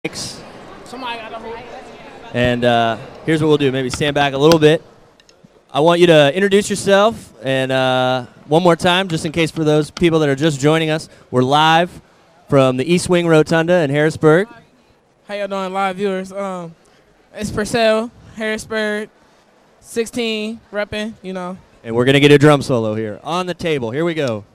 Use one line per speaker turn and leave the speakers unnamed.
Somebody got a hold.
And here's what we'll do. Maybe stand back a little bit. I want you to introduce yourself. And one more time, just in case for those people that are just joining us, we're live from the East Wing Rotunda in Harrisburg.
How y'all doing, live viewers? It's Purcell, Harrisburg, 16, repping, you know.
And we're going to get a drum solo here on the table. Here we go.